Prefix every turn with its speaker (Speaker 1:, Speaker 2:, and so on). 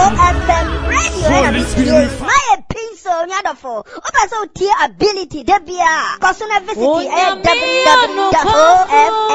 Speaker 1: FM radio and studios. My pin so wonderful. Opa so ability debia. Cause on visit www.ofm